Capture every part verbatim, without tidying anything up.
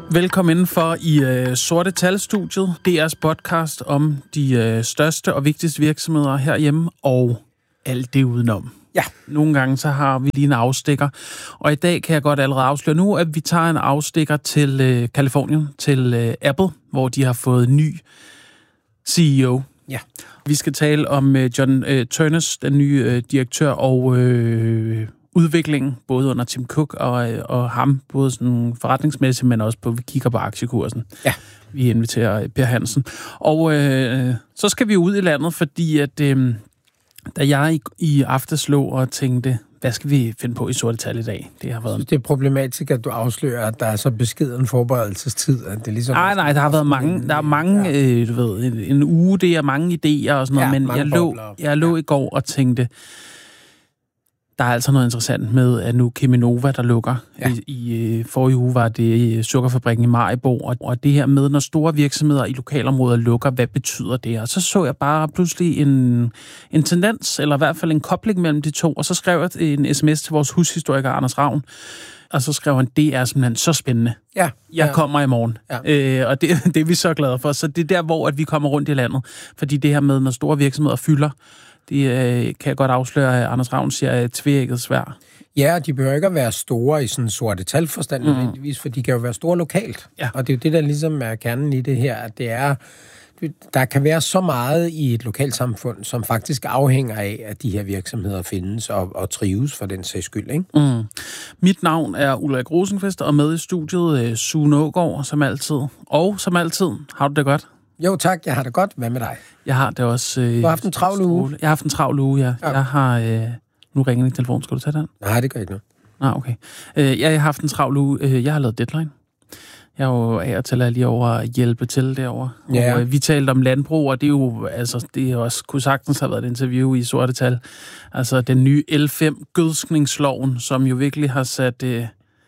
Velkommen indenfor i øh, Sorte Tal-studiet. D R's podcast om de øh, største og vigtigste virksomheder herhjemme og alt det udenom. Ja. Nogle gange så har vi lige en afstikker, og i dag kan jeg godt allerede afsløre nu, at vi tager en afstikker til øh, Californien, til øh, Apple, hvor de har fået ny C E O. Ja. Vi skal tale om øh, John øh, Ternus, den nye øh, direktør, og øh, udviklingen, både under Tim Cook og, øh, og ham, både sådan forretningsmæssigt, men også på, vi kigger på aktiekursen. Ja. Vi inviterer Per Hansen. Og øh, så skal vi ud i landet, fordi at øh, da jeg i, i aftes lå og tænkte, hvad skal vi finde på i Sorte Tal i dag? Det har været... Det er problematisk, at du afslører, at der er så beskeden forberedelsestid, at det ligesom... Nej, nej, der har været mange, der er mange, ja. øh, du ved, en, en uge, det er mange idéer og sådan noget, ja, men jeg lå, jeg lå ja. i går og tænkte, der er altså noget interessant med, at nu Cheminova, der lukker. Ja. I, i forrige uge var det sukkerfabrikken i Maribo, og, og det her med, når store virksomheder i lokalområder lukker, hvad betyder det? Og så så jeg bare pludselig en, en tendens, eller i hvert fald en kobling mellem de to, og så skrev jeg en sms til vores hushistoriker Anders Ravn, og så skrev han, det er simpelthen så spændende. Ja. Jeg ja. kommer i morgen. Ja. Øh, og det, det er vi så glade for. Så det er der, hvor at vi kommer rundt i landet. Fordi det her med, når store virksomheder fylder, det øh, kan jeg godt afsløre, at Anders Ravn siger, at tvækket svær. Ja, de behøver ikke at være store i sådan en sorte talforstand, mm. nødvendigvis, for de kan jo være store lokalt. Ja. Og det er jo det, der ligesom er kernen i det her, at det er, der kan være så meget i et lokalsamfund, som faktisk afhænger af, at de her virksomheder findes og, og trives for den sags skyld, ikke? Mm. Mit navn er Ulrik Rosenqvist, og med i studiet øh, Sune Aagaard, som altid. Og som altid, har du det godt? Jo tak, jeg har det godt. Hvad med dig? Jeg har det også... Øh, du har haft en travl uge? Jeg har haft en travl uge, ja. ja. Jeg har... Øh, nu ringer din telefon. Skal du tage den? Nej, det gør ikke noget. Nej, okay. Øh, jeg har haft en travl uge. Øh, jeg har lavet deadline. Jeg er jo af og til lige over at hjælpe til derovre. Ja. Og øh, vi talte om landbrug, og det er jo... Altså, det er også... Kunne sagtens have været et interview i Sorte Tal. Altså, den nye L fem gødskningsloven, som jo virkelig har sat... Øh,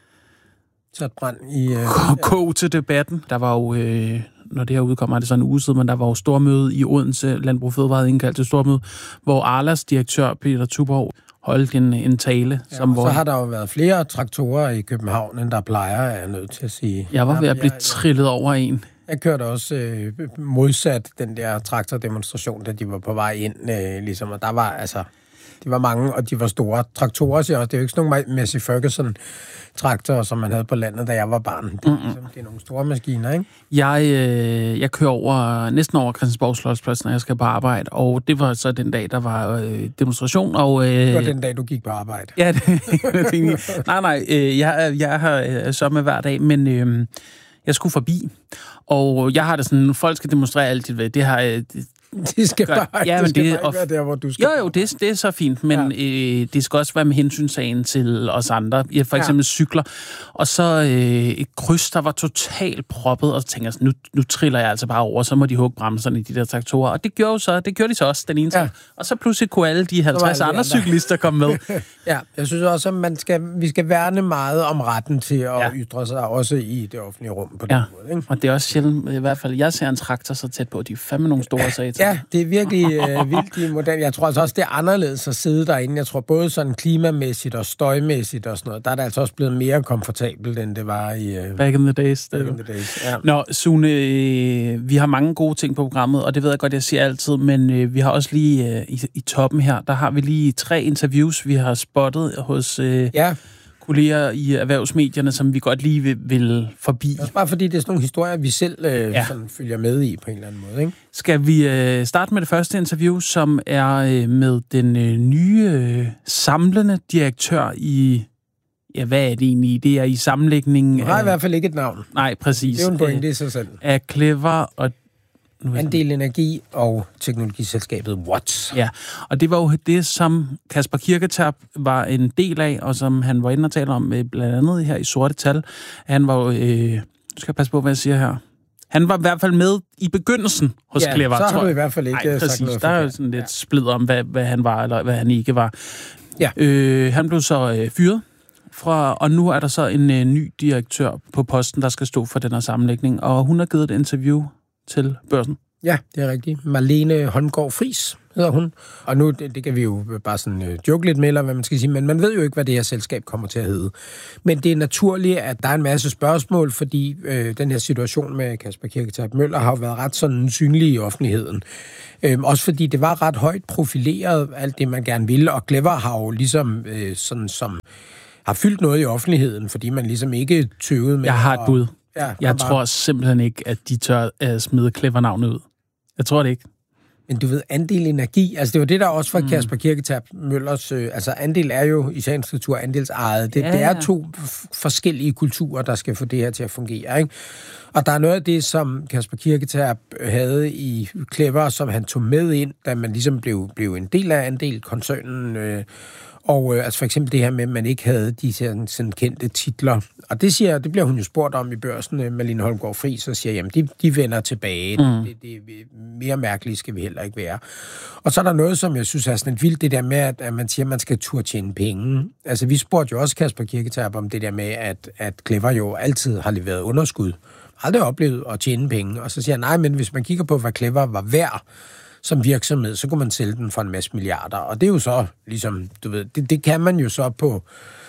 sat brand i... Øh, kog til debatten. Der var jo... Øh, når det her udkommer, er det sådan en uge siden, men der var jo stormøde i Odense, Landbrug Fødevare havde indkaldt til stormøde, hvor Arlas direktør, Peter Tuborg, holdt en, en tale. Ja, som hvor... så har der jo været flere traktorer i København, end der plejer, er jeg nødt til at sige. Jeg var ved at blive jeg, trillet over en. Jeg kørte også øh, modsat den der traktordemonstration, da de var på vej ind, øh, ligesom, og der var altså... De var mange, og de var store traktorer, siger også. Det er jo ikke sådan nogle Massey Ferguson-traktorer, som man havde på landet, da jeg var barn. Det er, mm-hmm. ligesom, det er nogle store maskiner, ikke? Jeg, øh, jeg kører over, næsten over Christiansborg Slotsplads, når jeg skal på arbejde, og det var så den dag, der var øh, demonstration. Og, øh, det var den dag, du gik på arbejde. Ja, det, det nej, nej, øh, jeg, jeg har øh, så med hver dag, men øh, jeg skulle forbi, og jeg har det sådan, folk skal demonstrere altid, det har øh, det, De skal bare, ja, det men skal det, bare ikke være der, hvor du skal. Jo, jo, det, det er så fint, men ja. øh, det skal også være med hensynsagen til os andre. Jeg for eksempel ja. cykler, og så øh, et kryds, der var totalt proppet, og så tænker jeg sådan, nu, nu triller jeg altså bare over, så må de hugge bremserne i de der traktorer. Og det gjorde, så, det gjorde de så også, den ene ja. Og så pludselig kunne alle de halvtreds andre, andre cyklister komme med. Ja, jeg synes også, at man skal, vi skal værne meget om retten til at ja. ytre sig, også i det offentlige rum på den ja. måde. Ikke? Og det er også sjældent, i hvert fald, jeg ser en traktor så tæt på, de er fandme nogle store sager. Ja, det er virkelig øh, vildt i model. Jeg tror altså også, det er anderledes at sidde derinde. Jeg tror både sådan klimamæssigt og støjmæssigt og sådan noget, der er det altså også blevet mere komfortabelt, end det var i... Øh, Back in the days. Back in the days, ja. Nå, Sune, øh, vi har mange gode ting på programmet, og det ved jeg godt, jeg siger altid, men øh, vi har også lige øh, i, i toppen her, der har vi lige tre interviews, vi har spottet hos... Øh, ja. kolleger i erhvervsmedierne, som vi godt lige vil, vil forbi. Også bare fordi det er sådan nogle historier, vi selv øh, ja. sådan følger med i på en eller anden måde, ikke? Skal vi øh, starte med det første interview, som er øh, med den øh, nye øh, samlende direktør i... Ja, hvad er det egentlig? Det er i sammenlægningen... Du har i hvert fald ikke et navn. Nej, præcis. Det er jo en pointe i sig selv. Af Clever og... Andel Energi og teknologiselskabet Watts. Ja, og det var jo det, som Kasper Kirketerp var en del af, og som han var inde og tale om blandt andet her i Sorte Tal. Han var jo... Øh, nu skal jeg passe på, hvad jeg siger her. Han var i hvert fald med i begyndelsen hos ja, Clever. så har du i hvert fald ikke Ej, sagt noget. Der er jo sådan lidt ja. splid om, hvad, hvad han var, eller hvad han ikke var. Ja. Øh, han blev så øh, fyret. Fra, og nu er der så en øh, ny direktør på posten, der skal stå for den her sammenlægning, og hun har givet et interview til Børsen. Ja, det er rigtigt. Marlene Holmgaard Friis hedder hun. Og nu, det, det kan vi jo bare sådan uh, joke lidt med, eller hvad man skal sige, men man ved jo ikke, hvad det her selskab kommer til at hedde. Men det er naturligt, at der er en masse spørgsmål, fordi øh, den her situation med Kasper Kirketerp Møller har jo været ret sådan synlig i offentligheden. Øhm, også fordi det var ret højt profileret, alt det man gerne ville, og Clever har jo ligesom øh, sådan som har fyldt noget i offentligheden, fordi man ligesom ikke tøvede med... Jeg har et bud. Ja, jeg bare... tror simpelthen ikke, at de tør at smide Clever-navnet ud. Jeg tror det ikke. Men du ved, andel energi, altså det var det, der også var mm. Kasper Kirketerp Møllers... Øh, altså andel er jo i sagens natur andelsejet. Det, ja, det er to f- forskellige kulturer, der skal få det her til at fungere, ikke? Og der er noget af det, som Kasper Kirketerp havde i Clever, som han tog med ind, da man ligesom blev, blev en del af andel-koncernen... Øh, Og øh, altså for eksempel det her med, at man ikke havde de sådan, sådan kendte titler. Og det siger, det bliver hun jo spurgt om i Børsen, øh, Marlene Holmgaard Friis, og siger, jamen, de, de vender tilbage. Mm. Det, det, mere mærkeligt skal vi heller ikke være. Og så er der noget, som jeg synes er sådan vildt, det der med, at, at man siger, at man skal turde tjene penge. Altså, vi spurgte jo også Kasper Kirketerp om det der med, at, at Clever jo altid har leveret underskud. Aldrig oplevet at tjene penge. Og så siger jeg, nej, men hvis man kigger på, hvad Clever var værd, som virksomhed, så kunne man sælge den for en masse milliarder. Og det er jo så, ligesom, du ved, det, det kan man jo så på,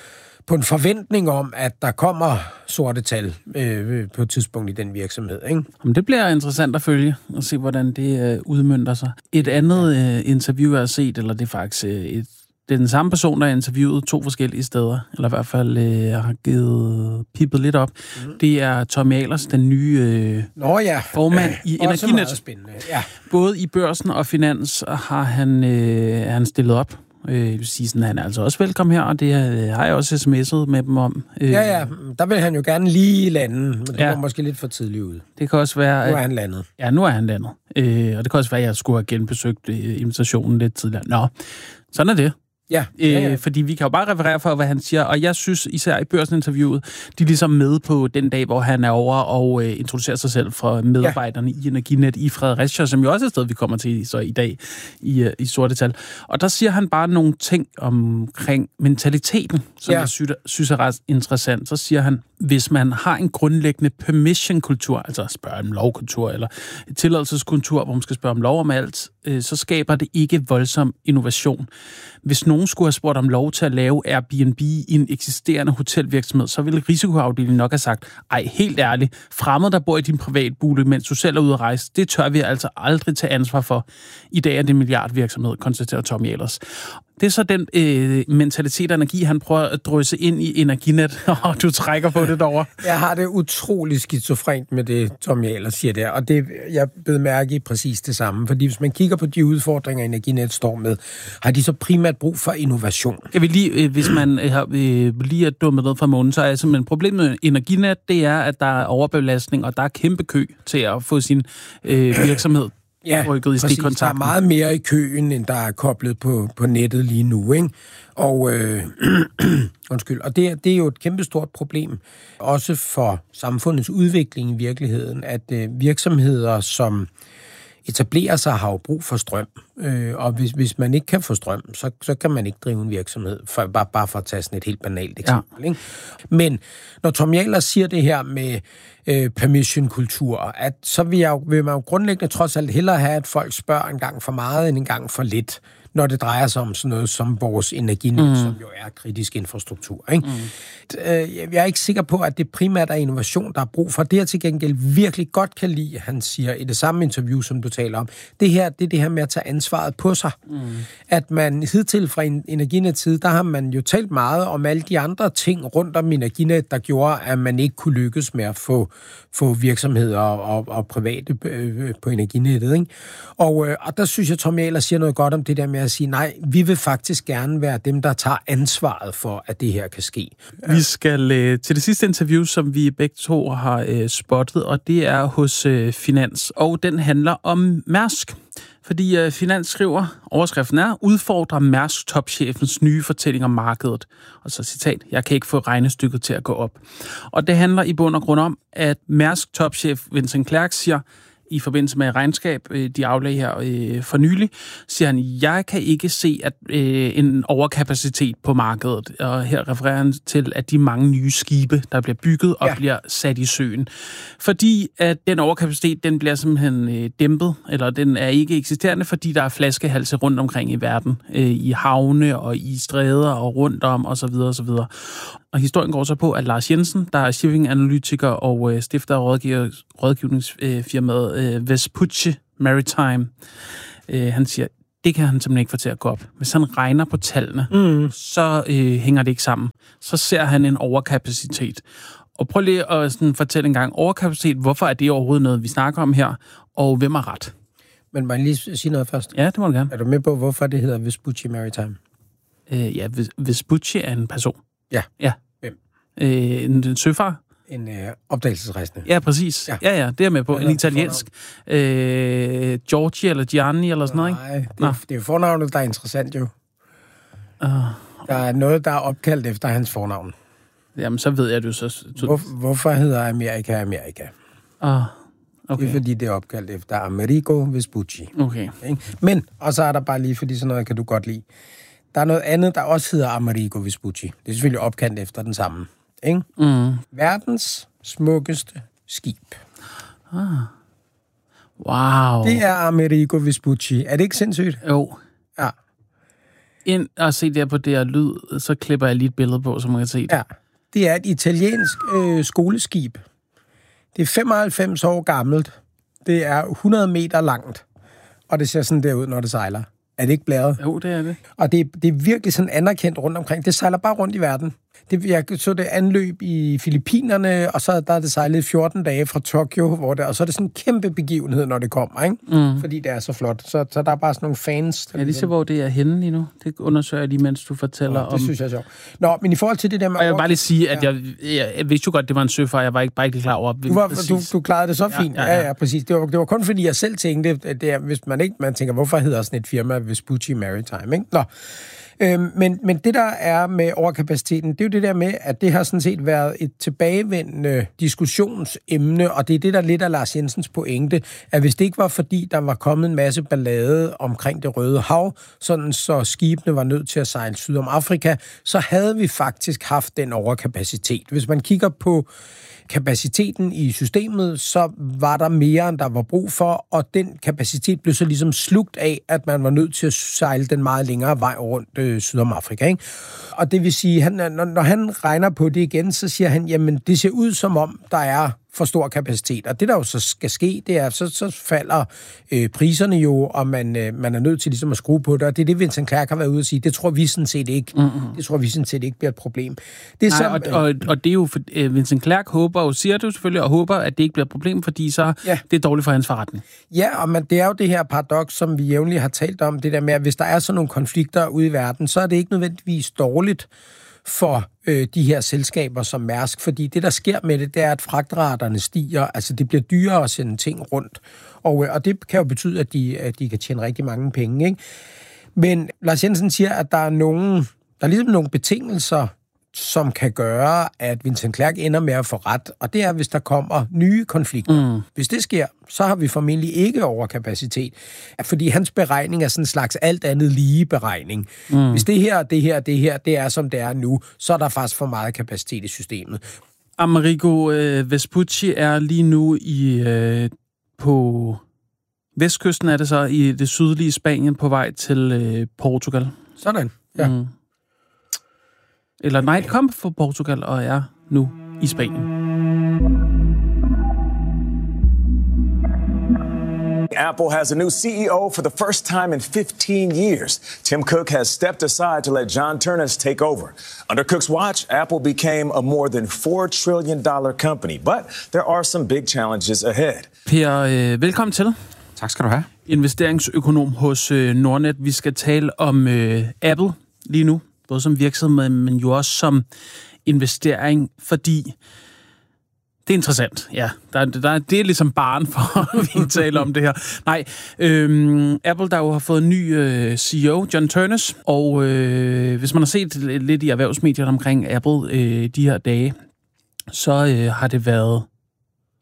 på en forventning om, at der kommer sorte tal øh, på et tidspunkt i den virksomhed, ikke? Men det bliver interessant at følge og se, hvordan det øh, udmønter sig. Et andet øh, interview, jeg har set, eller det er faktisk øh, et Det er den samme person, der har interviewet to forskellige steder, eller i hvert fald øh, har givet pippet lidt op. Mm. Det er Tommy Ahlers, den nye øh, Nå, ja. formand i Energinet. Ja. Både i Børsen og Finans har han, øh, han stillet op. Øh, jeg vil sige sådan, han er altså også velkommen her, og det øh, har jeg også sms'et med dem om. Øh, ja, ja. Der vil han jo gerne lige lande, men det ja. var måske lidt for tidligt ud. Det kan også være... Nu er han landet. Ja, nu er han landet. Øh, og det kan også være, at jeg skulle have genbesøgt øh, invitationen lidt tidligere. Nå, sådan er det. Ja, ja, ja. Øh, fordi vi kan jo bare referere for, hvad han siger, og jeg synes især i Børsen-interviewet, de er ligesom med på den dag, hvor han er over og øh, introducerer sig selv for medarbejderne ja. i Energinet i Fredericia, som jo også er et sted, vi kommer til så i dag i, i sorte tal. Og der siger han bare nogle ting omkring mentaliteten, som ja. jeg synes, synes er ret interessant. Så siger han, hvis man har en grundlæggende permission-kultur, altså spørge om lovkultur eller tilladelseskultur, hvor man skal spørge om lov om alt, øh, så skaber det ikke voldsom innovation. Hvis nogen skulle have spurgt om lov til at lave Airbnb i en eksisterende hotelvirksomhed, så ville risikoafdelingen nok have sagt, ej, helt ærligt, fremmede, der bor i din privatbolig, mens du selv er ude at rejse, det tør vi altså aldrig tage ansvar for. I dag er det en milliardvirksomhed, konstaterer Tommy Ahlers. Det er så den øh, mentalitet og energi, han prøver at drysse ind i Energinet, og du trækker på det derovre. Jeg har det utrolig skizofrent med det, Tommy Ahlers siger der, og det, jeg bed mærke i præcis det samme, fordi hvis man kigger på de udfordringer, Energinet står med, har de så primært brug for innovation. Jeg vil lige, øh, hvis man øh, har øh, lige er dummet noget fra månen, så er simpelthen problemet med Energinet, det er, at der er overbelastning, og der er kæmpe kø til at få sin øh, virksomhed. Ja, præcis. Der er meget mere i køen, end der er koblet på, på nettet lige nu, ikke? Og, øh, undskyld. Og det, det er jo et kæmpestort problem, også for samfundets udvikling i virkeligheden, at øh, virksomheder, som etablerer sig, har jo brug for strøm. Øh, og hvis, hvis man ikke kan få strøm, så, så kan man ikke drive en virksomhed, for, bare, bare for at tage sådan et helt banalt eksempel. Ja. Ikke? Men når Tommy Ahlers siger det her med øh, permission-kultur, at så vil, jeg, vil man jo grundlæggende trods alt hellere have, at folk spørger en gang for meget, end en gang for lidt, når det drejer sig om sådan noget som vores energinet, mm. som jo er kritisk infrastruktur. Ikke? Mm. Jeg er ikke sikker på, at det primært er innovation, der er brug for. Det, jeg til gengæld virkelig godt kan lide, han siger i det samme interview, som du taler om, det her, det er det her med at tage ansvaret på sig. Mm. At man hidtil fra Energinets side, der har man jo talt meget om alle de andre ting rundt om Energinet, der gjorde, at man ikke kunne lykkes med at få, få virksomheder og, og, og private på Energinettet. Ikke? Og, og der synes jeg, Tommy Ahlers siger noget godt om det der med at sige, nej, vi vil faktisk gerne være dem, der tager ansvaret for, at det her kan ske. Vi skal øh, til det sidste interview, som vi begge to har øh, spottet, og det er hos øh, Finans, og den handler om Mærsk. Fordi øh, Finans skriver, overskriften er, udfordrer Mærsk topchefens nye fortælling om markedet. Og så citat, jeg kan ikke få regnestykket til at gå op. Og det handler i bund og grund om, at Mærsk topchef Vincent Clerc siger, i forbindelse med regnskab, øh, de aflagde her øh, for nylig, siger han, jeg kan ikke se at øh, en overkapacitet på markedet. Og her refererer han til, at de mange nye skibe, der bliver bygget og ja. bliver sat i søen. Fordi at den overkapacitet, den bliver simpelthen øh, dæmpet, eller den er ikke eksisterende, fordi der er flaskehalse rundt omkring i verden. Øh, I havne og i stræder og rundt om osv. osv. Og historien går så på, at Lars Jensen, der er shipping-analytiker og øh, stifter af rådgiver, rådgivningsfirmaet øh, Vespucci Maritime, øh, han siger, det kan han simpelthen ikke få til at gå op. Hvis han regner på tallene, mm. så øh, hænger det ikke sammen. Så ser han en overkapacitet. Og prøv lige at sådan, fortælle en gang, overkapacitet, hvorfor er det overhovedet noget, vi snakker om her, og hvem har ret? Men må jeg lige sige noget først? Ja, det må du gerne. Er du med på, hvorfor det hedder Vespucci Maritime? Øh, ja, Vespucci er en person. Ja. Ja. Hvem? Øh, en, en søfar. En øh, opdagelsesrejsende. Ja, præcis. Ja, ja, ja det er med på. En italiensk. Øh, Giorgi eller Gianni eller sådan noget, ikke? Nej, det, er, det er jo fornavnet, der er interessant jo. Uh, der er noget, der er opkaldt efter hans fornavn. Jamen, så ved jeg det jo så... Hvor, hvorfor hedder Amerika Amerika? Ah, uh, okay. Det er, fordi det er opkaldt efter Amerigo Vespucci. Okay. Ikke? Men, og så er der bare lige, fordi sådan noget kan du godt lide. Der er noget andet, der også hedder Amerigo Vespucci. Det er selvfølgelig opkaldt efter den samme. Ikke? Mm. Verdens smukkeste skib. Ah. Wow. Det er Amerigo Vespucci. Er det ikke sindssygt? Jo. Ja. Ind og se der på det her lyd, så klipper jeg lige et billede på, så man kan se det. Ja. Det er et italiensk øh, skoleskib. Det er femoghalvfems år gammelt. Det er hundrede meter langt. Og det ser sådan der ud, når det sejler. Er det ikke blæret? Jo, det er det. Og det, det er virkelig sådan anerkendt rundt omkring. Det sejler bare rundt i verden. Det, jeg så det anløb i Filippinerne, og så der er det sejlet fjorten dage fra Tokyo, hvor det, og så er det sådan en kæmpe begivenhed, når det kommer, ikke? Mm. Fordi det er så flot. Så, så der er bare sådan nogle fans. Ja, lige så, hvor det er henne lige nu. Det undersøger jeg lige, mens du fortæller ja, det om... Det synes jeg er sjovt. Nå, men i forhold til det der med... Og jeg vil bare lige sige, at jeg, jeg, jeg vidste jo godt, det var en søfar. Jeg var ikke bare ikke klar over... Du, var, du, du klarede det så fint. Ja, ja, ja. ja, ja præcis. Det var, det var kun fordi, jeg selv tænkte, at det er, hvis man ikke... Man tænker, hvorfor hedder sådan et firma Vespucci Maritime, ikke? Nå. Øhm, men, men det, der er med overkapaciteten, det er jo det der med, at det har sådan set været et tilbagevendende diskussionsemne, og det er det, der lidt af Lars Jensens pointe, at hvis det ikke var fordi, der var kommet en masse ballade omkring det Røde Hav, sådan så skibene var nødt til at sejle syd om Afrika, så havde vi faktisk haft den overkapacitet. Hvis man kigger på kapaciteten i systemet, så var der mere, end der var brug for, og den kapacitet blev så ligesom slugt af, at man var nødt til at sejle den meget længere vej rundt øh, syd om Afrika, ikke? Og det vil sige, han, når, når han regner på det igen, så siger han, jamen det ser ud som om, der er for stor kapacitet. Og det, der jo så skal ske, det er, så, så falder øh, priserne jo, og man, øh, man er nødt til ligesom at skrue på det. Og det er det, Vincent Clerc har været ude at sige. Det tror vi sådan set ikke. Mm-hmm. Det tror vi sådan set ikke bliver et problem. Det er Nej, som, og, og, og det er jo, for, øh, Vincent Clerc håber og siger det jo selvfølgelig, og håber, at det ikke bliver et problem, fordi så ja. det er dårligt for hans forretning. Ja, og man, det er jo det her paradoks, som vi jævnligt har talt om, det der med, at hvis der er sådan nogle konflikter ude i verden, så er det ikke nødvendigvis dårligt for øh, de her selskaber som Mærsk, fordi det, der sker med det, det er, at fragtraterne stiger, altså det bliver dyrere at sende ting rundt, og, øh, og det kan jo betyde, at de, at de kan tjene rigtig mange penge, ikke? Men Lars Jensen siger, at der er nogle, der er ligesom nogle betingelser, som kan gøre, at Vincent Clerc ender med at få ret, og det er, hvis der kommer nye konflikter. Mm. Hvis det sker, så har vi formentlig ikke overkapacitet, fordi hans beregning er sådan en slags alt andet lige beregning. Mm. Hvis det her, det her, det her, det er som det er nu, så er der faktisk for meget kapacitet i systemet. Amerigo øh, Vespucci er lige nu i øh, på vestkysten, er det så, i det sydlige Spanien på vej til øh, Portugal. Sådan, ja. Mm. Eller nej, det kom fra Portugal og er nu i Spanien. Apple has a new C E O for the first time in fifteen years. Tim Cook has stepped aside to let John Ternus take over. Under Cook's watch, Apple became a more than four trillion dollars company, but there are some big challenges ahead. Per, øh, velkommen til. Tak skal du have. Investeringsøkonom hos øh, Nordnet. Vi skal tale om øh, Apple lige nu, både som virksomhed, men jo også som investering, fordi det er interessant, ja. Der, der, det er ligesom barn for, at vi taler om det her. Nej, øhm, Apple, der jo har fået en ny øh, C E O, John Ternus, og øh, hvis man har set lidt i erhvervsmedierne omkring Apple øh, de her dage, så øh, har det været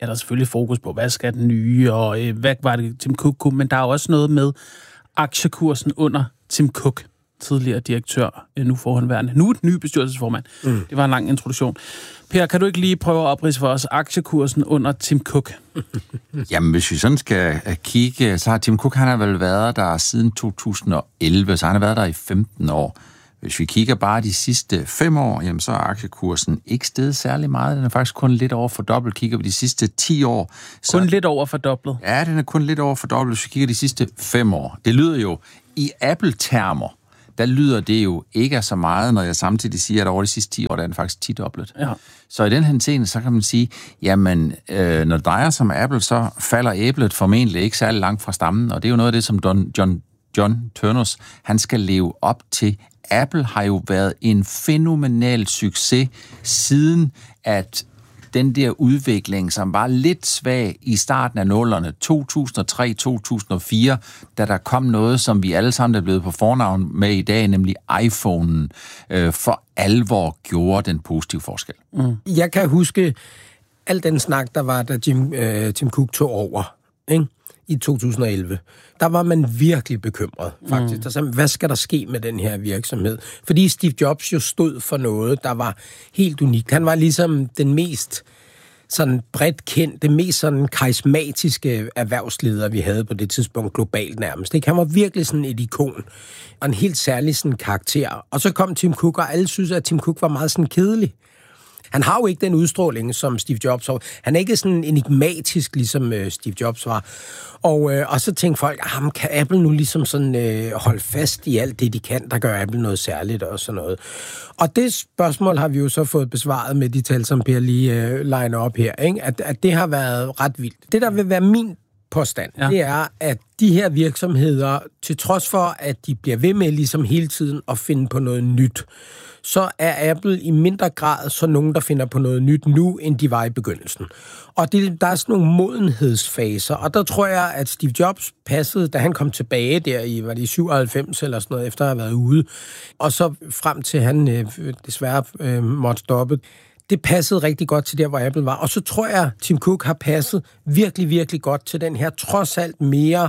ja, der er selvfølgelig fokus på, hvad skal den nye, og øh, hvad var det, Tim Cook kunne, men der er også noget med aktiekursen under Tim Cook, tidligere direktør, nu forhåndværende. Nu et ny bestyrelsesformand. Mm. Det var en lang introduktion. Per, kan du ikke lige prøve at opridse for os aktiekursen under Tim Cook? Jamen, hvis vi sådan skal kigge, så har Tim Cook, han har vel været der siden to tusind og elleve, så han har været der i femten år. Hvis vi kigger bare de sidste fem år, jamen så er aktiekursen ikke steget særlig meget. Den er faktisk kun lidt over fordoblet. Kigger vi de sidste ti år... Så... Kun lidt over fordoblet? Ja, den er kun lidt over fordoblet, hvis vi kigger de sidste fem år. Det lyder jo i Apple-termer, der lyder det jo ikke så meget, når jeg samtidig siger, at over de sidste ti år, der er den faktisk ti-doblet. Ja. Så i den henseende, så kan man sige, jamen, øh, når det drejer sig om Apple, så falder æblet formentlig ikke særlig langt fra stammen, og det er jo noget af det, som Don, John, John Turners, han skal leve op til. Apple har jo været en fænomenal succes, siden at den der udvikling, som var lidt svag i starten af nullerne, to tusind og tre til to tusind og fire, da der kom noget, som vi alle sammen er blevet på fornavn med i dag, nemlig iPhone'en, øh, for alvor gjorde den positive forskel. Mm. Jeg kan huske al den snak, der var, da Jim, øh, Tim Cook tog over, ikke? I to tusind og elleve. Der var man virkelig bekymret, faktisk. Mm. Der sagde, hvad skal der ske med den her virksomhed? Fordi Steve Jobs jo stod for noget, der var helt unikt. Han var ligesom den mest sådan bredt kendte, mest sådan karismatiske erhvervsleder, vi havde på det tidspunkt globalt nærmest. Ikke? Han var virkelig sådan et ikon, og en helt særlig sådan karakter. Og så kom Tim Cook, og alle synes, at Tim Cook var meget sådan kedelig. Han har jo ikke den udstråling, som Steve Jobs var. Han er ikke sådan enigmatisk, ligesom øh, Steve Jobs var. Og, øh, og så tænkte folk, ah, kan Apple nu ligesom sådan øh, holde fast i alt det, de kan, der gør Apple noget særligt og sådan noget. Og det spørgsmål har vi jo så fået besvaret med de tal, som Per lige øh, liner op her, ikke? At, at det har været ret vildt. Det, der vil være min påstand, ja. Det er, at de her virksomheder, til trods for, at de bliver ved med ligesom hele tiden at finde på noget nyt, så er Apple i mindre grad så nogen, der finder på noget nyt nu, end de var i begyndelsen. Og det, der er sådan nogle modenhedsfaser, og der tror jeg, at Steve Jobs passede, da han kom tilbage der i, var det i syvoghalvfems eller sådan noget, efter at have været ude, og så frem til han øh, desværre øh, måtte stoppe. Det passede rigtig godt til der, hvor Apple var. Og så tror jeg, at Tim Cook har passet virkelig, virkelig godt til den her trods alt mere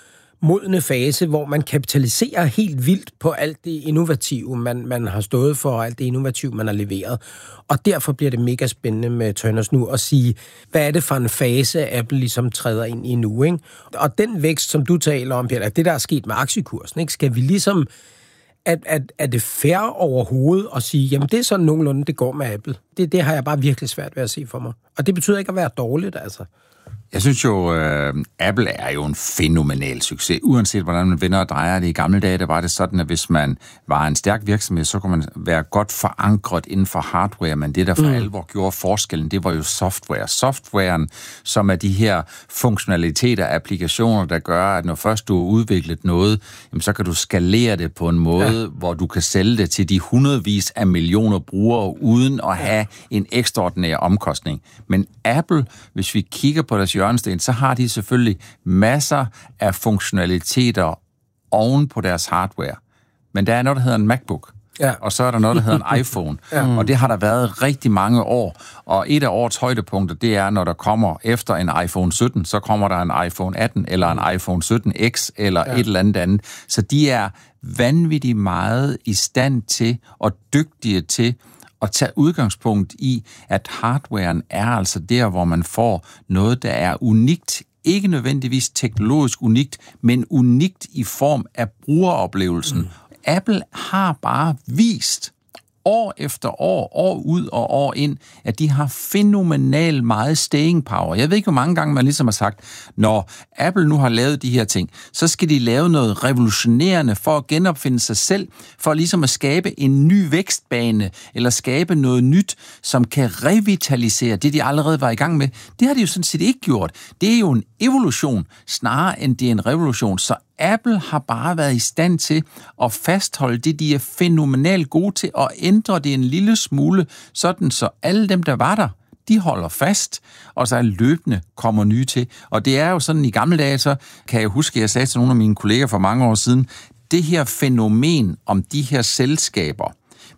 modne fase, hvor man kapitaliserer helt vildt på alt det innovative, man, man har stået for, og alt det innovative, man har leveret. Og derfor bliver det mega spændende med Turners nu at sige, hvad er det for en fase, Apple ligesom træder ind i nu, ikke? Og den vækst, som du taler om, Peter, det der er sket med aktiekursen, ikke? Skal vi ligesom, at, at, er det fair overhovedet at sige, jamen det er sådan nogenlunde, det går med Apple. Det, det har jeg bare virkelig svært ved at se for mig. Og det betyder ikke at være dårligt, altså. Jeg synes jo, øh, Apple er jo en fænomenal succes, uanset hvordan man vender og drejer det. I gamle dage, der var det sådan, at hvis man var en stærk virksomhed, så kunne man være godt forankret inden for hardware, men det, der for mm. alvor gjorde forskellen, det var jo software. Softwaren, som er de her funktionaliteter, applikationer, der gør, at når først du har udviklet noget, jamen, så kan du skalere det på en måde, ja. Hvor du kan sælge det til de hundredvis af millioner brugere, uden at have en ekstraordinær omkostning. Men Apple, hvis vi kigger på deres hjørnesten, så har de selvfølgelig masser af funktionaliteter oven på deres hardware. Men der er noget, der hedder en MacBook, ja. Og så er der noget, der hedder en iPhone. Ja. Og det har der været rigtig mange år. Og et af årets højdepunkter, det er, når der kommer efter en iPhone sytten, så kommer der en iPhone atten, eller en iPhone sytten X, eller ja. Et eller andet andet. Så de er vanvittigt meget i stand til, og dygtige til, at tage udgangspunkt i, at hardwaren er altså der, hvor man får noget, der er unikt. Ikke nødvendigvis teknologisk unikt, men unikt i form af brugeroplevelsen. Mm. Apple har bare vist år efter år, år ud og år ind, at de har fænomenal meget staying power. Jeg ved ikke, hvor mange gange man ligesom har sagt, når Apple nu har lavet de her ting, så skal de lave noget revolutionerende for at genopfinde sig selv, for ligesom at skabe en ny vækstbane, eller skabe noget nyt, som kan revitalisere det, de allerede var i gang med. Det har de jo sådan set ikke gjort. Det er jo en evolution, snarere end det er en revolution. Så Apple har bare været i stand til at fastholde det, de er fænomenalt gode til, og ændre det en lille smule, sådan så alle dem, der var der, de holder fast, og så løbende kommer nye til. Og det er jo sådan, i gamle dage, så kan jeg huske, at jeg sagde til nogle af mine kolleger for mange år siden, det her fænomen om de her selskaber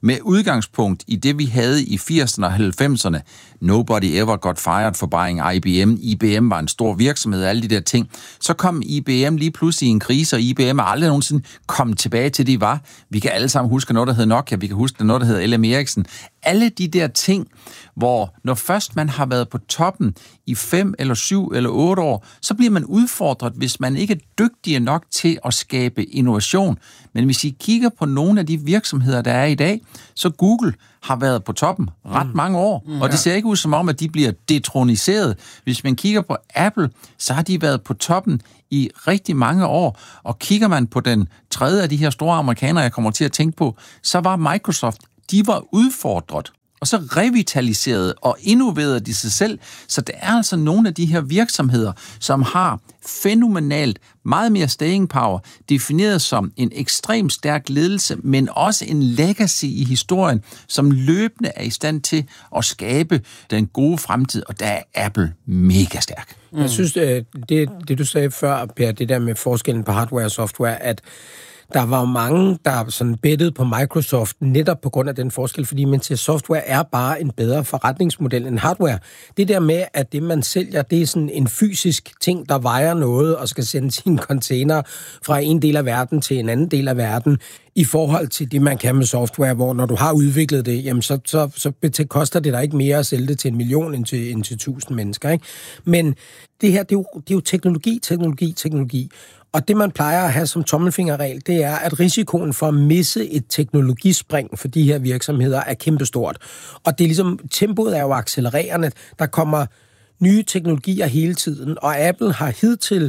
med udgangspunkt i det, vi havde i firserne og halvfemserne. Nobody ever got fired for buying I B M. I B M var en stor virksomhed, alle de der ting. Så kom I B M lige pludselig i en krise, og I B M er aldrig nogensinde kommet tilbage til, de var. Vi kan alle sammen huske noget, der hedder Nokia, vi kan huske noget, der hedder L M Eriksen. Alle de der ting, hvor når først man har været på toppen i fem eller syv eller otte år, så bliver man udfordret, hvis man ikke er dygtig nok til at skabe innovation. Men hvis I kigger på nogle af de virksomheder, der er i dag, så Google har været på toppen ret mange år, mm, og det ser ikke ud som om, at de bliver detroniseret. Hvis man kigger på Apple, så har de været på toppen i rigtig mange år, og kigger man på den tredje af de her store amerikanere, jeg kommer til at tænke på, så var Microsoft, de var udfordret, og så revitaliserede og innoverede de sig selv. Så der er altså nogle af de her virksomheder, som har fænomenalt meget mere staying power, defineret som en ekstremt stærk ledelse, men også en legacy i historien, som løbende er i stand til at skabe den gode fremtid, og der er Apple mega stærk. Mm. Jeg synes, det, det du sagde før, Per, det der med forskellen på hardware og software, at der var jo mange, der sådan bettede på Microsoft netop på grund af den forskel, fordi man til software er bare en bedre forretningsmodel end hardware. Det der med, at det, man sælger, det er sådan en fysisk ting, der vejer noget og skal sende sine container fra en del af verden til en anden del af verden, i forhold til det, man kan med software, hvor når du har udviklet det, jamen så, så, så koster det dig ikke mere at sælge det til en million end til, end til tusind mennesker. Ikke? Men det her, det er, jo, det er jo teknologi, teknologi, teknologi. Og det, man plejer at have som tommelfingerregel, det er, at risikoen for at misse et teknologispring for de her virksomheder er kæmpestort. Og det er ligesom, tempoet er jo accelererende. Der kommer nye teknologier hele tiden, og Apple har hidtil,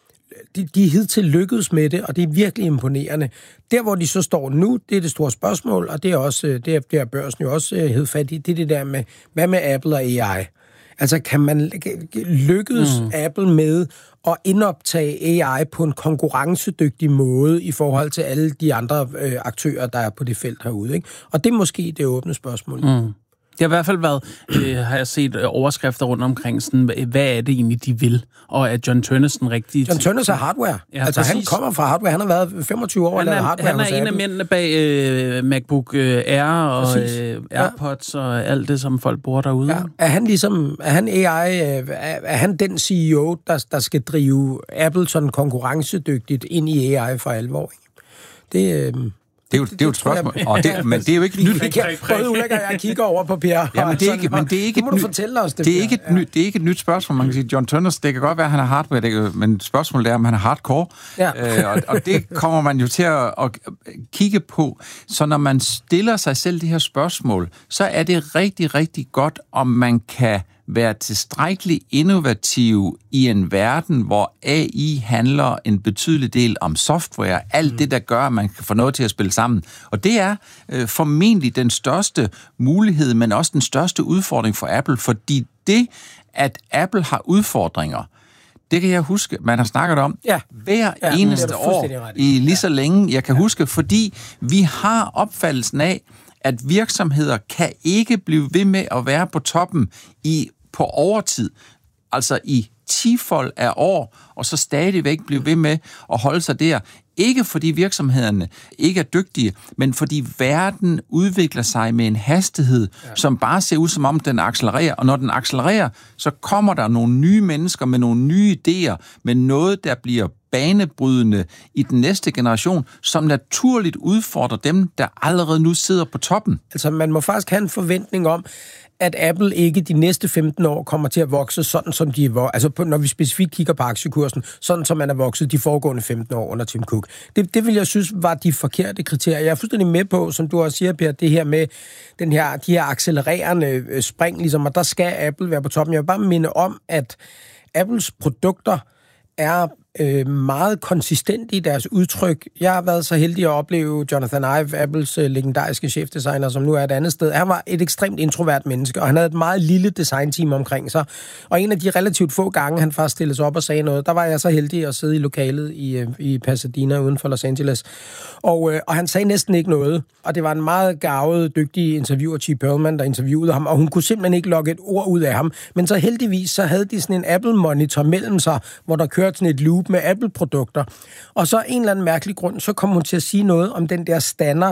de, de er hidtil lykkedes med det, og det er virkelig imponerende. Der, hvor de så står nu, det er det store spørgsmål, og det er også, det er, det er børsen jo også hed fat i, det er det der med, hvad med Apple og A I? Altså, kan man lykkes mm. Apple med at indoptage A I på en konkurrencedygtig måde i forhold til alle de andre øh, aktører, der er på det felt herude, ikke? Og det er måske det åbne spørgsmål. Mm. Det har i hvert fald været, øh, har jeg set øh, overskrifter rundt omkring, sådan, hvad er det egentlig, de vil? Og er John Tønnesen sådan rigtig... John Tønnesen er hardware. Ja, altså, præcis. Han kommer fra hardware. Han har været femogtyve år og lavet hardware. Han er en af mændene bag øh, MacBook øh, Air og øh, AirPods ja. Og alt det, som folk bruger derude. Ja. Er han ligesom... Er han A I... Øh, er, er han den C E O, der, der skal drive Apple sådan konkurrencedygtigt ind i A I for alvor? Det... Øh, Det er jo, det er jo et spørgsmål, og det, men det er jo ikke nyt. Både Ulrik og jeg kigger over på Per. Ja, men det er ikke, men det er ikke et nyt. Fortælle os det. Det er ikke et ja. nyt, det er ikke et nyt spørgsmål. Man kan sige, John Tønnesen, det kan godt være, at han er hardware, det kan, men spørgsmålet er, om han er hardcore. Ja. Øh, og, og det kommer man jo til at, at kigge på. Så når man stiller sig selv de her spørgsmål, så er det rigtig, rigtig godt, om man kan være tilstrækkeligt innovativ i en verden, hvor A I handler en betydelig del om software, alt mm. det, der gør, at man kan få noget til at spille sammen. Og det er øh, formentlig den største mulighed, men også den største udfordring for Apple, fordi det, at Apple har udfordringer, det kan jeg huske, man har snakket om ja. hver ja, eneste år i lige så længe, jeg kan ja. huske, fordi vi har opfattelsen af, at virksomheder kan ikke blive ved med at være på toppen i på overtid, altså i tifold af år, og så stadigvæk blive ved med at holde sig der. Ikke fordi virksomhederne ikke er dygtige, men fordi verden udvikler sig med en hastighed, ja. som bare ser ud som om den accelererer. Og når den accelererer, så kommer der nogle nye mennesker med nogle nye idéer, med noget, der bliver banebrydende i den næste generation, som naturligt udfordrer dem, der allerede nu sidder på toppen. Altså, man må faktisk have en forventning om, at Apple ikke de næste femten år kommer til at vokse sådan, som de er, altså på, når vi specifikt kigger på aktiekursen, sådan som man er vokset de foregående femten år under Tim Cook. Det, det vil jeg synes var de forkerte kriterier. Jeg er fuldstændig med på, som du også siger, Per, det her med den her, de her accelererende spring, ligesom, og der skal Apple være på toppen. Jeg vil bare minde om, at Apples produkter er øh, meget konsistent i deres udtryk. Jeg har været så heldig at opleve Jonathan Ive, Apples øh, legendariske chefdesigner, som nu er et andet sted. Han var et ekstremt introvert menneske, og han havde et meget lille designteam omkring sig. Og en af de relativt få gange, han faktisk stillede sig op og sagde noget, der var jeg så heldig at sidde i lokalet i, øh, i Pasadena uden for Los Angeles. Og, øh, og han sagde næsten ikke noget. Og det var en meget garvet, dygtig interviewer, Chief Perlman, der interviewede ham, og hun kunne simpelthen ikke lokke et ord ud af ham. Men så heldigvis, så havde de sådan en Apple-monitor mellem sig, hvor der kørte sådan et loop med Apple-produkter. Og så en eller anden mærkelig grund, så kom hun til at sige noget om den der stander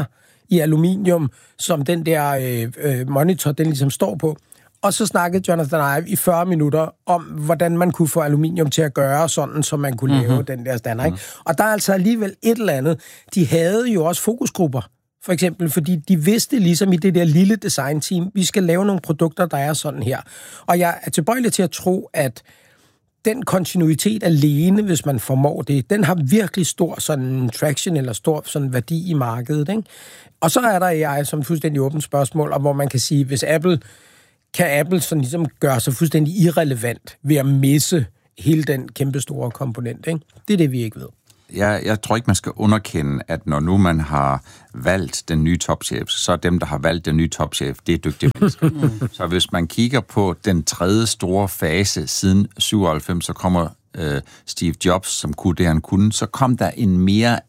i aluminium, som den der øh, øh, monitor, den ligesom står på. Og så snakkede Jonathan Ive i fyrre minutter om, hvordan man kunne få aluminium til at gøre sådan, så man kunne mm-hmm. lave den der standard. Ikke? Mm-hmm. Og der er altså alligevel et eller andet. De havde jo også fokusgrupper, for eksempel, fordi de vidste ligesom i det der lille designteam, vi skal lave nogle produkter, der er sådan her. Og jeg er tilbøjelig til at tro, at den kontinuitet alene, hvis man formår det, den har virkelig stor sådan traction eller stor sådan værdi i markedet. Ikke? Og så er der A I som fuldstændig åbent spørgsmål, og hvor man kan sige, hvis Apple kan Apple sådan ligesom gøre sig fuldstændig irrelevant ved at misse hele den kæmpe store komponent. Ikke? Det er det, vi ikke ved. Jeg, jeg tror ikke, man skal underkende, at når nu man har valgt den nye topchef, så er dem, der har valgt den nye topchef, det er dygtige mennesker. Mm. Så hvis man kigger på den tredje store fase siden syvoghalvfems, så kommer øh, Steve Jobs, som kunne det, han kunne, så kom der en mere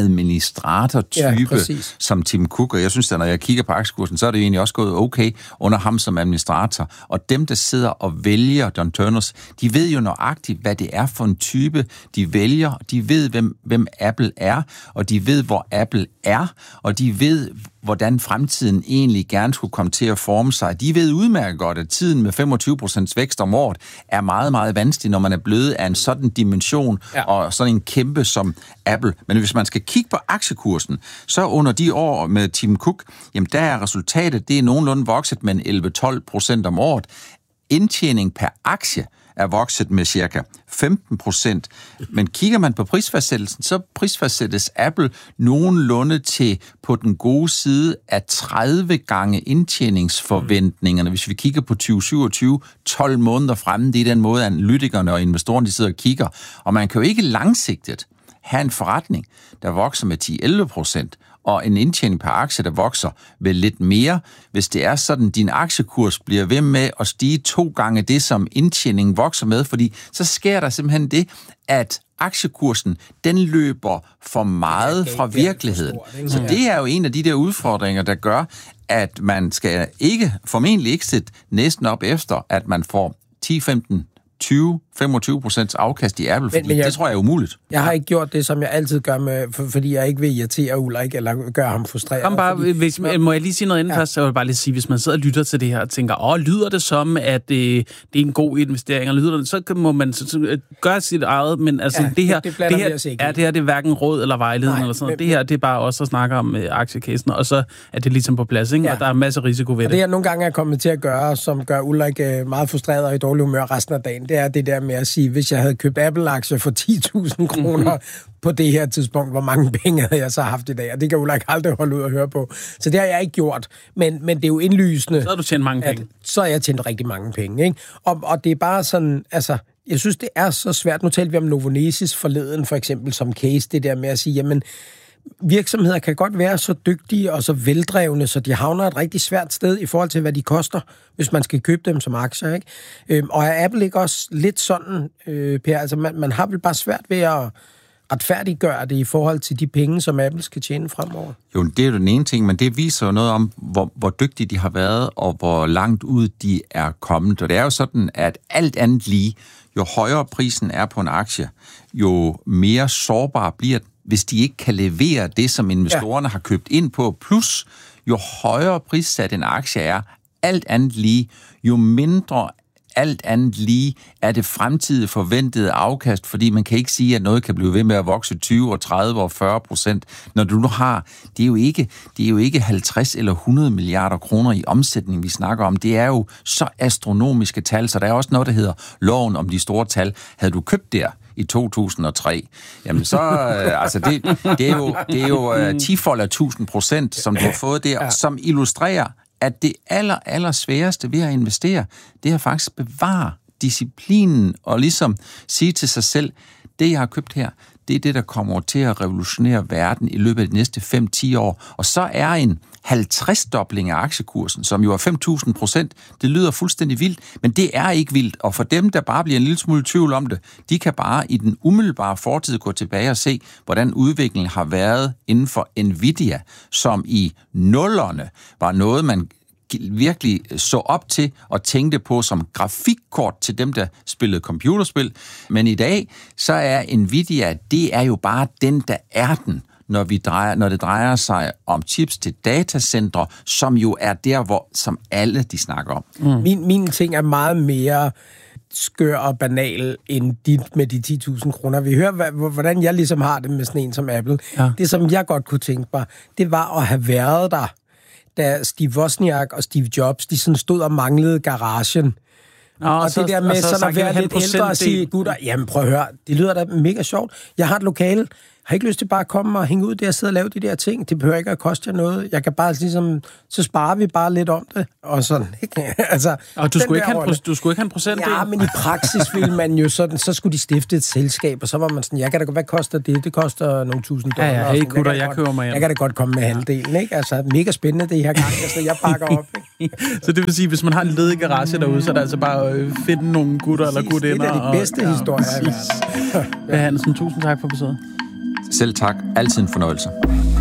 administrator-type ja, som Tim Cook, og jeg synes, at når jeg kigger på aktiekursen, så er det egentlig også gået okay under ham som administrator. Og dem, der sidder og vælger John Turners, de ved jo nøjagtigt, hvad det er for en type, de vælger. De ved, hvem, hvem Apple er, og de ved, hvor Apple er, og de ved, hvordan fremtiden egentlig gerne skulle komme til at forme sig. De ved udmærket godt, at tiden med femogtyve procent vækst om året er meget, meget vanskelig, når man er blevet af en sådan dimension, ja. Og sådan en kæmpe som Apple. Men hvis man skal kigge på aktiekursen, så under de år med Tim Cook, jamen der er resultatet, det er nogenlunde vokset med elleve til tolv procent om året. Indtjening per aktie er vokset med cirka femten procent. Men kigger man på prisfastsættelsen, så prisfastsættes Apple nogenlunde til på den gode side af tredive gange indtjeningsforventningerne. Hvis vi kigger på tyve syvogtyve, tolv måneder fremme, det er den måde, analytikerne og investorerne de sidder og kigger. Og man kan jo ikke langsigtet have en forretning, der vokser med ti til elleve procent, og en indtjening per aktie, der vokser vel lidt mere, hvis det er sådan, din aktiekurs bliver ved med at stige to gange det, som indtjeningen vokser med, fordi så sker der simpelthen det, at aktiekursen, den løber for meget fra virkeligheden. Så det er jo en af de der udfordringer, der gør, at man skal ikke, formentlig ikke sætte næsten op efter, at man får ti, femten, tyve, femogtyve procent afkast i Apple, fordi men, men jeg, det tror jeg er umuligt. Jeg har ikke gjort det, som jeg altid gør, med, for, fordi jeg ikke vil irritere Ulrik, eller gøre ham frustreret. Kom bare, fordi, hvis, må jeg lige sige noget inden ja. først, så vil jeg bare lige sige, hvis man sidder og lytter til det her og tænker, åh, lyder det som, at det, det er en god investering, eller lyder det, så må man så, så, gøre sit eget, men altså ja, det her, det, det, det her, er, det her det er hverken råd eller vejledning, Nej, eller sådan noget. Det her, det er bare også at snakke om øh, aktiecasen, og så er det ligesom på plads, ikke? Ja. Og der er masser af risiko ved og det. det jeg nogle gange er kommet til at gøre, som gør Ulrik øh, meget frustreret og i dårlig humør resten af dagen, det er det der med at sige, hvis jeg havde købt Apple-aktier for ti tusind kroner på det her tidspunkt, hvor mange penge havde jeg så haft i dag, og det kan Ulrik aldrig holde ud og høre på. Så det har jeg ikke gjort, men, men det er jo indlysende. Så har du tjent mange penge. At, så har jeg tjent rigtig mange penge, ikke? Og, og det er bare sådan, altså, jeg synes, det er så svært. Nu talte vi om Novonesis forleden, for eksempel, som case, det der med at sige, jamen, virksomheder kan godt være så dygtige og så veldrevne, så de havner et rigtig svært sted i forhold til, hvad de koster, hvis man skal købe dem som aktier, ikke? Øhm, og er Apple ikke også lidt sådan, øh, Per? Altså, man, man har vel bare svært ved at retfærdiggøre det i forhold til de penge, som Apple skal tjene fremover? Jo, det er jo den ene ting, men det viser jo noget om, hvor, hvor dygtige de har været, og hvor langt ud de er kommet. Og det er jo sådan, at alt andet lige, jo højere prisen er på en aktie, jo mere sårbar bliver den, hvis de ikke kan levere det, som investorerne ja. har købt ind på. Plus, jo højere prissat en aktie er, alt andet lige, jo mindre alt andet lige er det fremtidige forventede afkast, fordi man kan ikke sige, at noget kan blive ved med at vokse tyve og tredive og fyrre procent, når du nu har, det er jo ikke, det er jo ikke halvtreds eller hundrede milliarder kroner i omsætning, vi snakker om. Det er jo så astronomiske tal, så der er også noget, der hedder loven om de store tal. Havde du købt der i to tusind og tre, jamen så, øh, altså det, det er jo, det er jo øh, tifold af tusind procent, som du har fået der, som illustrerer, at det aller, aller sværeste ved at investere, det er faktisk at bevare disciplinen og ligesom sige til sig selv, det jeg har købt her, det er det, der kommer til at revolutionere verden i løbet af de næste fem til ti år. Og så er en halvtreds-dobling af aktiekursen, som jo er fem tusind procent, det lyder fuldstændig vildt, men det er ikke vildt. Og for dem, der bare bliver en lille smule tvivl om det, de kan bare i den umiddelbare fortid gå tilbage og se, hvordan udviklingen har været inden for Nvidia, som i nullerne var noget, man virkelig så op til og tænkte på som grafikkort til dem, der spillede computerspil. Men i dag, så er Nvidia, det er jo bare den, der er den, når, vi drejer, når det drejer sig om chips til datacentre, som jo er der, hvor som alle de snakker om. Mm. Min, min ting er meget mere skør og banal end dit med de ti tusind kroner. Vi hører, hvordan jeg ligesom har det med sådan en som Apple. Ja. Det, som jeg godt kunne tænke mig, det var at have været der, da Steve Wozniak og Steve Jobs, de sådan stod og manglede garagen. Nå, og, og så, det der med og så, sådan at være lidt ældre og sige, gutter, jamen prøv at høre, det lyder da mega sjovt. Jeg har et lokale, har ikke lyst til bare at komme og hænge ud der og sidde og lave de der ting. Det behøver ikke at koste jer noget. Jeg kan bare ligesom, så sparer vi bare lidt om det. Og sådan, ikke? Altså, og du skulle, ikke have en, du skulle ikke have en procentdel? Ja, men i praksis ville man jo sådan, så skulle de stifte et selskab, og så var man sådan, jeg kan da godt, hvad koster det? Det koster nogle tusind dollar. Ja, ja, hey gutter, jeg, jeg køber mig hjem. Jeg kan da godt komme med halvdelen, ikke? Altså, mega spændende det her gang, altså, jeg pakker op, ikke? Så det vil sige, hvis man har en ledig garage derude, så er det altså bare at øh, finde nogle gutter eller gutinder. Det er de bedste og, historier. Ja, Hansen, tusind tak for besøget. Selv tak. Altid en fornøjelse.